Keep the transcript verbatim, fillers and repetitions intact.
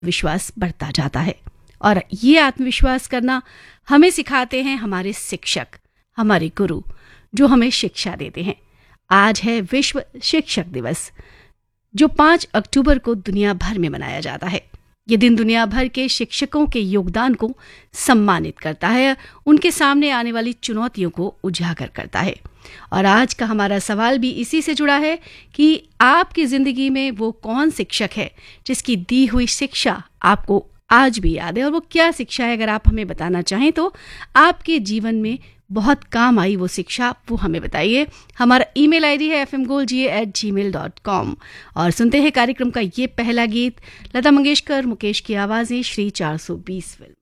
आत्मविश्वास बढ़ता जाता है। और ये आत्मविश्वास करना हमें सिखाते हैं हमारे शिक्षक, हमारे गुरु, जो हमें शिक्षा देते हैं। आज है विश्व शिक्षक दिवस, जो पाँच अक्टूबर को दुनिया भर में मनाया जाता है। ये दिन दुनिया भर के शिक्षकों के योगदान को सम्मानित करता है, उनके सामने आने वाली चुनौतियों को उजागर करता है। और आज का हमारा सवाल भी इसी से जुड़ा है कि आपकी जिंदगी में वो कौन शिक्षक है जिसकी दी हुई शिक्षा आपको आज भी याद है, और वो क्या शिक्षा है। अगर आप हमें बताना चाहें तो आपके जीवन में बहुत काम आई वो शिक्षा, वो हमें बताइए। हमारा ईमेल आईडी है एफ एम गोल्ड जी ए एट जी मेल डॉट कॉम। और सुनते हैं कार्यक्रम का ये पहला गीत, लता मंगेशकर, मुकेश की आवाज़ें, श्री चार सौ बीस फिल्म।